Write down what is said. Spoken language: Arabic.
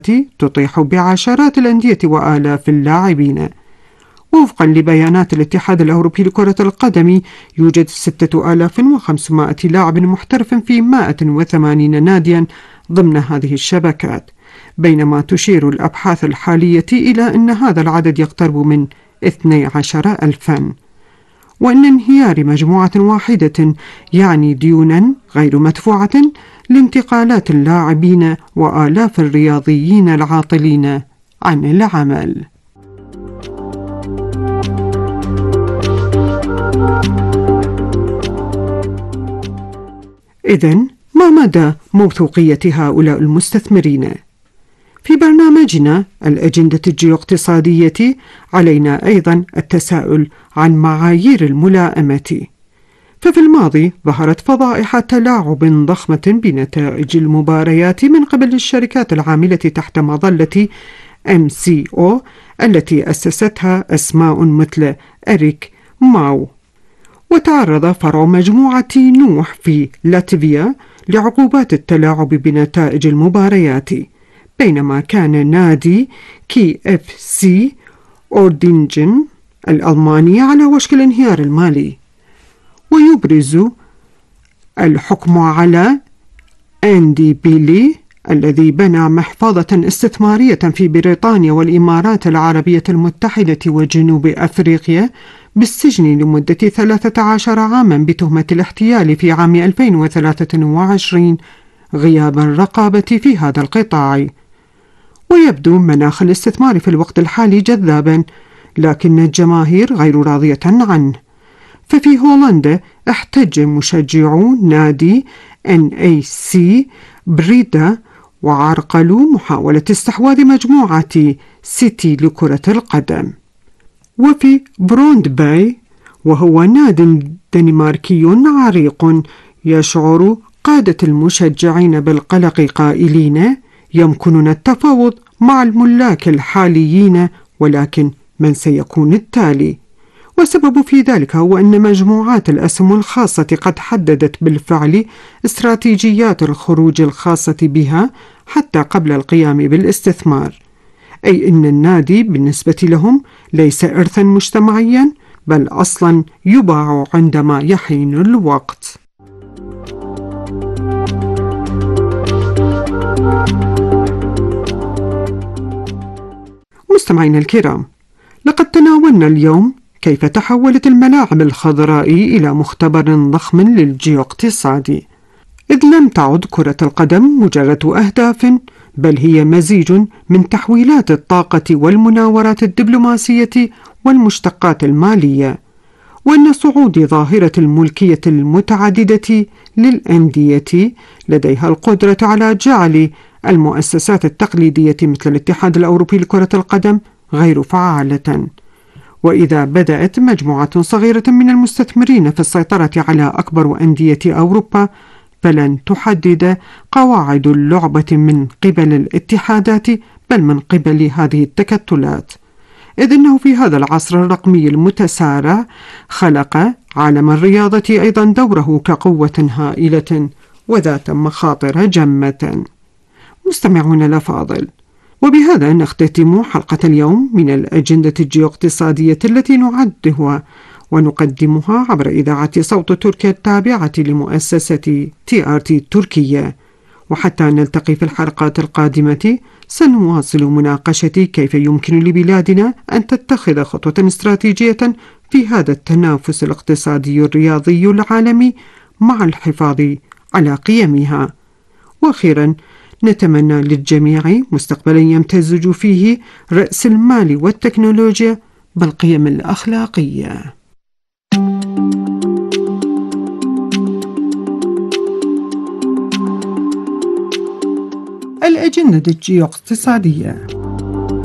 تطيح بعشرات الأندية وآلاف اللاعبين. وفقا لبيانات الاتحاد الأوروبي لكرة القدم، يوجد 6500 لاعب محترف في 180 ناديا ضمن هذه الشبكات، بينما تشير الأبحاث الحالية إلى أن هذا العدد يقترب من 12,000، وأن انهيار مجموعة واحدة يعني ديونا غير مدفوعة لانتقالات اللاعبين وآلاف الرياضيين العاطلين عن العمل. إذن ما مدى موثوقية هؤلاء المستثمرين؟ في برنامجنا الأجندة الجيوقتصادية علينا أيضا التساؤل عن معايير الملائمة. ففي الماضي ظهرت فضائح تلاعب ضخمة بنتائج المباريات من قبل الشركات العاملة تحت مظلة MCO التي أسستها أسماء مثل إريك ماو. وتعرض فرع مجموعة نوح في لاتفيا لعقوبات التلاعب بنتائج المباريات، بينما كان نادي KFC أوردينجن الألماني على وشك الانهيار المالي. ويبرز الحكم على أندي بيلي الذي بنى محفظة استثمارية في بريطانيا والإمارات العربية المتحدة وجنوب أفريقيا بالسجن لمدة 13 عاما بتهمة الاحتيال في عام 2023 غياب الرقابة في هذا القطاع. ويبدو مناخ الاستثمار في الوقت الحالي جذابا، لكن الجماهير غير راضية عنه. ففي هولندا احتج مشجعو نادي NAC بريدا وعرقلوا محاولة استحواذ مجموعة سيتي لكرة القدم. وفي بروندباي، وهو ناد دنماركي عريق، يشعر قادة المشجعين بالقلق قائلين: يمكننا التفاوض مع الملاك الحاليين، ولكن من سيكون التالي؟ والسبب في ذلك هو أن مجموعات الأسهم الخاصة قد حددت بالفعل استراتيجيات الخروج الخاصة بها حتى قبل القيام بالاستثمار، أي أن النادي بالنسبة لهم ليس إرثا مجتمعيا، بل أصلا يباع عندما يحين الوقت. مستمعينا الكرام، لقد تناولنا اليوم كيف تحولت الملاعب الخضراء إلى مختبر ضخم للجيوقتصاد، إذ لم تعد كرة القدم مجرد أهداف، بل هي مزيج من تحويلات الطاقة والمناورات الدبلوماسية والمشتقات المالية، وأن صعود ظاهرة الملكية المتعددة للأندية لديها القدرة على جعل المؤسسات التقليدية مثل الاتحاد الأوروبي لكرة القدم غير فعالة. وإذا بدأت مجموعة صغيرة من المستثمرين في السيطرة على أكبر أندية أوروبا، فلن تحدد قواعد اللعبة من قبل الاتحادات، بل من قبل هذه التكتلات، إذ أنه في هذا العصر الرقمي المتسارع خلق عالم الرياضة أيضا دوره كقوة هائلة وذات مخاطر جمة. مستمعون الأفاضل، وبهذا نختتم حلقة اليوم من الأجندة الجيوقتصادية التي نعدها ونقدمها عبر إذاعة صوت تركيا التابعة لمؤسسة TRT تركيا. وحتى نلتقي في الحلقات القادمة، سنواصل مناقشة كيف يمكن لبلادنا أن تتخذ خطوة استراتيجية في هذا التنافس الاقتصادي الرياضي العالمي مع الحفاظ على قيمها. وأخيرا، نتمنى للجميع مستقبلا يمتزج فيه رأس المال والتكنولوجيا بالقيم الأخلاقية. الأجندة الجيوقتصادية.